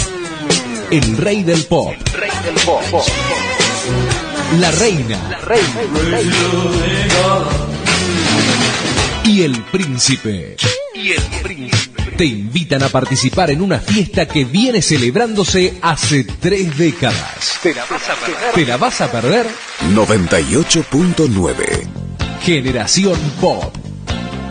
El rey del pop. La reina. Y el príncipe. Te invitan a participar en una fiesta que viene celebrándose hace 3 décadas. ¿Te la vas a perder? 98.9 Generación Pop.